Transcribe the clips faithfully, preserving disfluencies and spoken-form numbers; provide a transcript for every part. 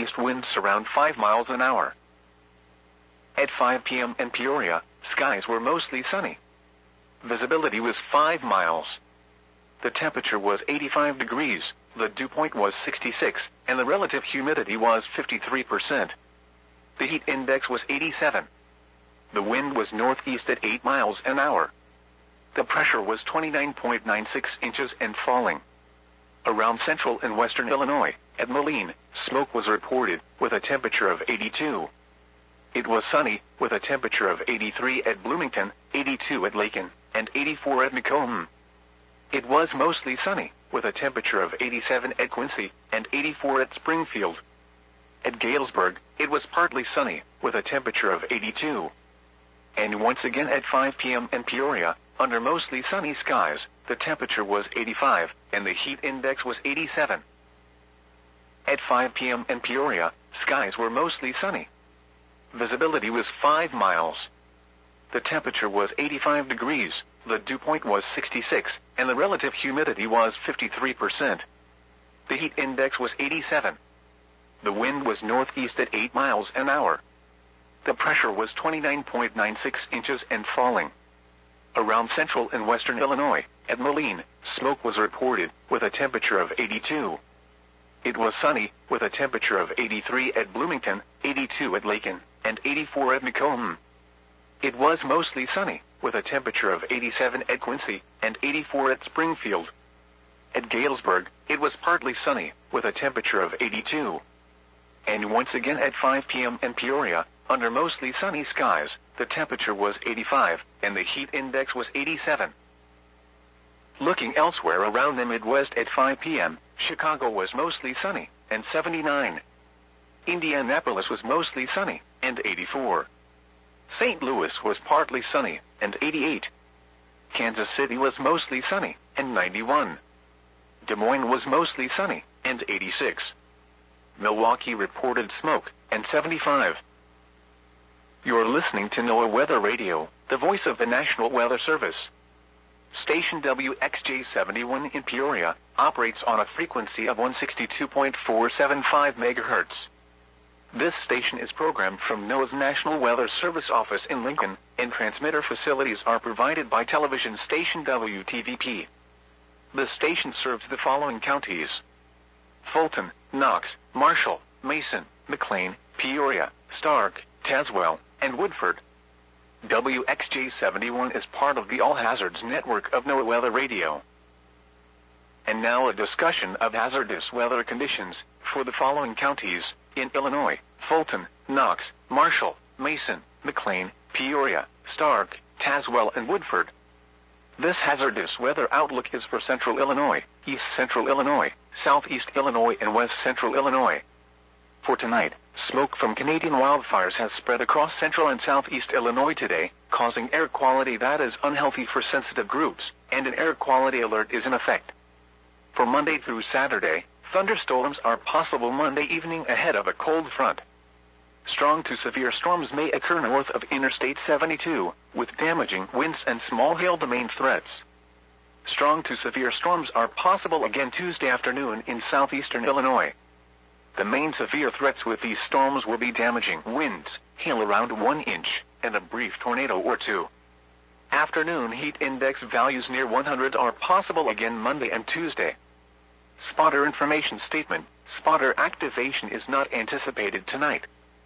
northeast winds around five miles an hour. At five p m in Peoria, skies were mostly sunny. Visibility was five miles. The temperature was eighty-five degrees, the dew point was sixty-six, and the relative humidity was fifty-three percent. The heat index was eighty-seven. The wind was northeast at eight miles an hour. The pressure was twenty-nine point nine six inches and falling. Around central and western Illinois, at Moline, smoke was reported, with a temperature of eighty-two. It was sunny, with a temperature of eighty-three at Bloomington, eighty-two at Lakin, and eighty-four at Macomb. It was mostly sunny, with a temperature of eighty-seven at Quincy, and eighty-four at Springfield. At Galesburg, it was partly sunny, with a temperature of eighty-two. And once again at five p m in Peoria, under mostly sunny skies, the temperature was eighty-five, and the heat index was eighty-seven. At five p m in Peoria, skies were mostly sunny. Visibility was five miles. The temperature was eighty-five degrees, the dew point was sixty-six, and the relative humidity was fifty-three percent. The heat index was eighty-seven. The wind was northeast at eight miles an hour. The pressure was twenty-nine point nine six inches and falling. Around central and western Illinois, at Moline, smoke was reported, with a temperature of eighty-two. It was sunny, with a temperature of eighty-three at Bloomington, eighty-two at Lakin, and eighty-four at Macomb. It was mostly sunny, with a temperature of eighty-seven at Quincy, and eighty-four at Springfield. At Galesburg, it was partly sunny, with a temperature of eighty-two. And once again at five p m in Peoria, under mostly sunny skies, the temperature was eighty-five, and the heat index was eighty-seven. Looking elsewhere around the Midwest at five p m, Chicago was mostly sunny, and seventy-nine. Indianapolis was mostly sunny, and eighty-four. Saint Louis was partly sunny, and eighty-eight. Kansas City was mostly sunny, and ninety-one. Des Moines was mostly sunny, and eighty-six. Milwaukee reported smoke, and seventy-five. You're listening to NOAA Weather Radio, the voice of the National Weather Service. Station W X J seventy-one in Peoria operates on a frequency of one sixty-two point four seven five megahertz. This station is programmed from NOAA's National Weather Service office in Lincoln, and transmitter facilities are provided by television station W T V P. The station serves the following counties: Fulton, Knox, Marshall, Mason, McLean, Peoria, Stark, Tazewell, and Woodford. W X J seventy-one is part of the All Hazards network of NOAA Weather Radio. And now a discussion of hazardous weather conditions for the following counties in Illinois: Fulton, Knox, Marshall, Mason, McLean, Peoria, Stark, Tazewell, and Woodford. This hazardous weather outlook is for central Illinois, east central Illinois, southeast Illinois, and west central Illinois. For tonight, smoke from Canadian wildfires has spread across central and southeast Illinois today, causing air quality that is unhealthy for sensitive groups, and an air quality alert is in effect. For Monday through Saturday, thunderstorms are possible Monday evening ahead of a cold front. Strong to severe storms may occur north of Interstate seventy-two, with damaging winds and small hail the main threats. Strong to severe storms are possible again Tuesday afternoon in southeastern Illinois. The main severe threats with these storms will be damaging winds, hail around one inch, and a brief tornado or two. Afternoon heat index values near one hundred are possible again Monday and Tuesday. Spotter information statement: spotter activation is not anticipated tonight.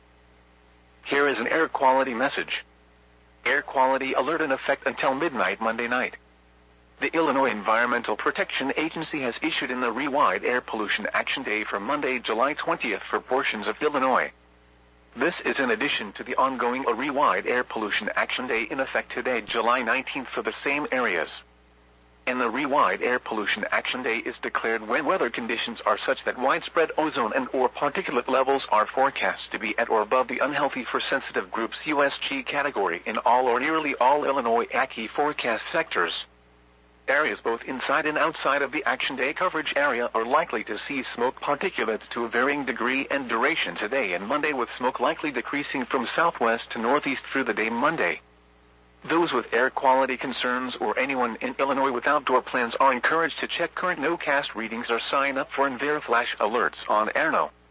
Here is an air quality message. Air quality alert in effect until midnight Monday night. The Illinois Environmental Protection Agency has issued an ERIE-wide Air Pollution Action Day for Monday, July twentieth for portions of Illinois. This is in addition to the ongoing ERIE-wide Air Pollution Action Day in effect today, July nineteenth, for the same areas. An ERIE-wide Air Pollution Action Day is declared when weather conditions are such that widespread ozone and or particulate levels are forecast to be at or above the unhealthy for sensitive groups U S G category in all or nearly all Illinois A C I forecast sectors. Areas both inside and outside of the Action Day coverage area are likely to see smoke particulates to a varying degree and duration today and Monday, with smoke likely decreasing from southwest to northeast through the day Monday. Those with air quality concerns or anyone in Illinois with outdoor plans are encouraged to check current NOCAST readings or sign up for EnviroFlash alerts on AirNo.